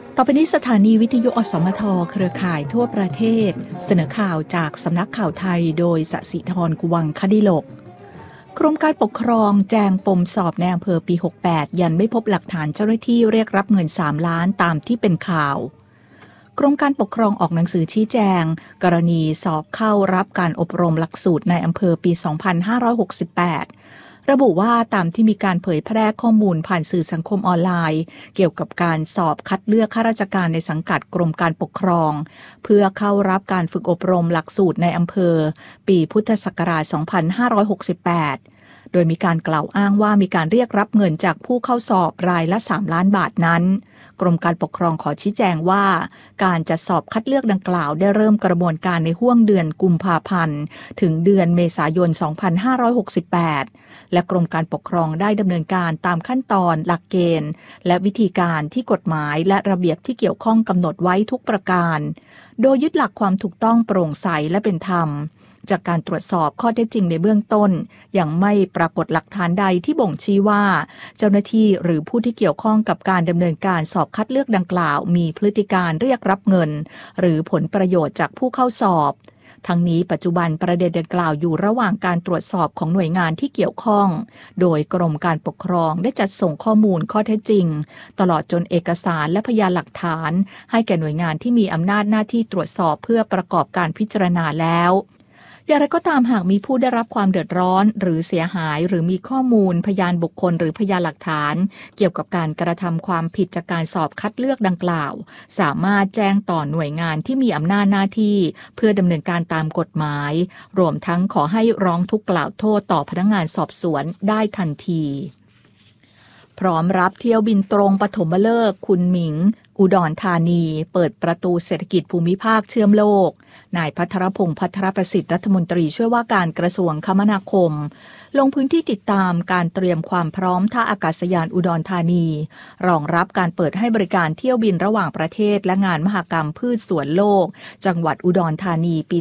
ต่อไปนี้สถานีวิทยุอสมทเครือข่ายทั่วประเทศเสนอข่าวจากสำนักข่าวไทยโดยสศิธร กุวังคดิลกกรมการปกครองแจงปมสอบในอำเภอปี 68 ยันไม่พบหลักฐานเจ้าหน้าที่เรียกรับเงิน 3 ล้านตามที่เป็นข่าวกรมการปกครองออกหนังสือชี้แจงกรณีสอบเข้ารับการอบรมหลักสูตรในอำเภอปี 2568 ระบุว่าตามที่มีการเผยแพร่ข้อมูลผ่านสื่อสังคมออนไลน์เกี่ยวกับการสอบคัดเลือกข้าราชการในสังกัดกรมการปกครองเพื่อเข้ารับการฝึกอบรมหลักสูตรในอำเภอปีพุทธศักราช 2568 โดยมีการกล่าวอ้างว่ามีการเรียกรับเงินจากผู้เข้าสอบรายละ 3 ล้านบาทนั้นกรมการปกครองขอชี้แจงว่าการจัดสอบคัดเลือกดังกล่าวได้เริ่มกระบวนการในห้วงเดือนกุมภาพันธ์ถึงเดือนเมษายน 2568 และกรมการปกครองได้ดำเนินการตามขั้นตอนหลักเกณฑ์และวิธีการที่กฎหมายและระเบียบที่เกี่ยวข้องกำหนดไว้ทุกประการโดยยึดหลักความถูกต้องโปร่งใสและเป็นธรรมจากการตรวจสอบข้อเท็จจริงในเบื้องต้นยังไม่ปรากฏหลักฐานใดที่บ่งชี้ว่าเจ้าหน้าที่หรือผู้ที่เกี่ยวข้องกับการดำเนินการสอบคัดเลือกดังกล่าวมีพฤติการเรียกรับเงินหรือผลประโยชน์จากผู้เข้าสอบทั้งนี้ปัจจุบันประเด็นดังกล่าวอยู่ระหว่างการตรวจสอบของหน่วยงานที่เกี่ยวข้องโดยกรมการปกครองได้จัดส่งข้อมูลข้อเท็จจริงตลอดจนเอกสารและพยานหลักฐานให้แก่หน่วยงานที่มีอำนาจหน้าที่ตรวจสอบเพื่อประกอบการพิจารณาแล้วอย่างไรก็ตามหากมีผู้ได้รับความเดือดร้อนหรือเสียหายหรือมีข้อมูลพยานบุคคลหรือพยานหลักฐานเกี่ยวกับการกระทำความผิดจากการสอบคัดเลือกดังกล่าวสามารถแจ้งต่อหน่วยงานที่มีอำนาจหน้าที่เพื่อดำเนินการตามกฎหมายรวมทั้งขอให้ร้องทุกข์กล่าวโทษต่อพนักงานสอบสวนได้ทันทีพร้อมรับเที่ยวบินตรงปฐมฤกษ์คุณหมิงอุดรธานีเปิดประตูเศรษฐกิจภูมิภาคเชื่อมโลกนายภัทรพงษ์ภัทรประสิทธิ์รัฐมนตรีช่วยว่าการกระทรวงคมนาคมลงพื้นที่ติดตามการเตรียมความพร้อมท่าอากาศยานอุดรธานีรองรับการเปิดให้บริการเที่ยวบินระหว่างประเทศและงานมหกรรมพืชสวนโลกจังหวัดอุดรธานีปี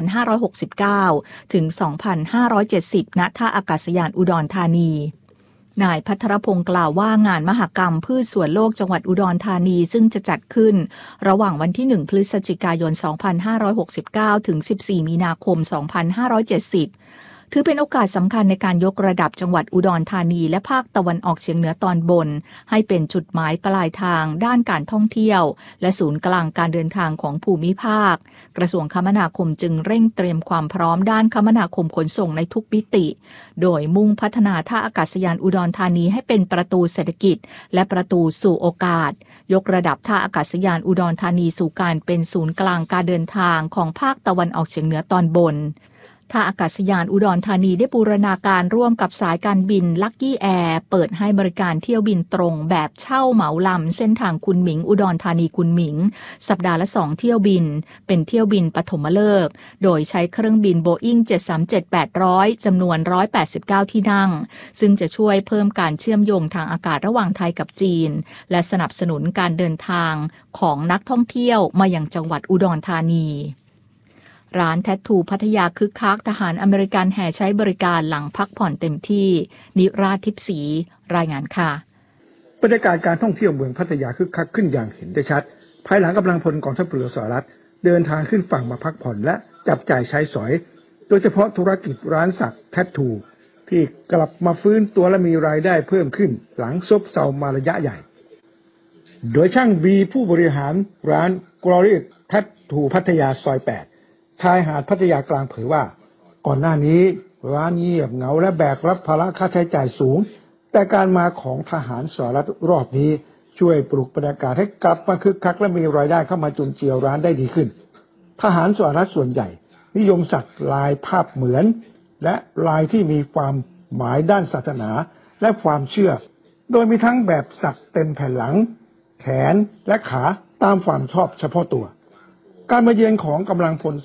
2569 ถึง 2570 ณ ท่าอากาศยานอุดรธานีนายภัทรพงษ์กล่าวว่างานมหกรรมพืชสวนโลกจังหวัดอุดรธานีซึ่งจะจัดขึ้นระหว่างวันที่ 1 พฤศจิกายน 2569 ถึง 14 มีนาคม 2570 ถือเป็นโอกาสสำคัญในการยกระดับจังหวัดอุดรธานีและภาคตะวันออกเฉียงเหนือตอนบนให้เป็นจุดหมายปลายทางด้านการท่องเที่ยวและศูนย์กลางการเดินทางของภูมิภาคกระทรวงคมนาคมจึงเร่งเตรียมความพร้อมด้านคมนาคมขนส่งในทุกมิติโดยมุ่งพัฒนาท่าอากาศยานอุดรธานีให้เป็นประตูเศรษฐกิจและประตูสู่โอกาสยกระดับท่าอากาศยานอุดรธานีสู่การเป็นศูนย์กลางการเดินทางของภาคตะวันออกเฉียงเหนือตอนบนท่าอากาศยานอุดรธานีได้บูรณาการร่วมกับสายการบินลัคกี้แอร์เปิดให้บริการเที่ยวบินตรงแบบเช่าเหมาลำเส้นทางคุณหมิงอุดรธานีคุณหมิงสัปดาห์ละ 2 เที่ยวบินเป็นเที่ยวบินปฐมฤกษ์โดยใช้เครื่องบิน Boeing 737-800 จำนวน 189 ที่นั่งซึ่งจะช่วยเพิ่มการเชื่อมโยงทางอากาศระหว่างไทยกับจีนและสนับสนุนการเดินทางของนักท่องเที่ยวมายังจังหวัดอุดรธานีร้านแทททูพัทยาคึกคักทหารอเมริกันแห่ใช้บริการหลังพักผ่อนเต็มที่นิราทิพย์ศรีรายงานค่ะบรรยากาศการท่องเที่ยวเมืองพัทยาคึกคักขึ้นอย่างเห็นได้ชัดภายหลังกำลังพลกองทัพเรือสหรัฐเดินทางขึ้นฝั่งมาพักผ่อนและจับจ่ายใช้สอยโดยเฉพาะธุรกิจร้านสักแทททูที่กลับมาฟื้นตัวและมีรายได้เพิ่มขึ้นหลังซบเซามาระยะใหญ่โดยช่างบีผู้บริหารร้าน Glory Tattoo พัทยาซอย 8ชายหาดพัทยากลางเผยว่าก่อนหน้านี้ร้านเงียบเหงาและแบกรับภาระค่าใช้จ่ายสูงแต่การมาของทหารสหรัฐรอบนี้ช่วยปลุกบรรยากาศให้กลับมาคึกคักและมีรายได้เข้ามาจุนเจือร้านได้ดีขึ้นทหารสหรัฐส่วนใหญ่นิยมสักลายภาพเหมือนและลายที่มีความหมายด้านศาสนาและความเชื่อโดยมีทั้งแบบสักเต็มแผ่นหลังแขนและขาตามความชอบเฉพาะตัวการมาเยือนของกำลังพล